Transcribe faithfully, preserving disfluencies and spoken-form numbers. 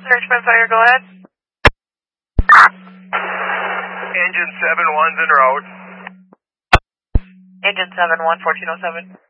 Richmond Fire, go ahead. Engine seven one's en route. Engine seven one, fourteen oh seven.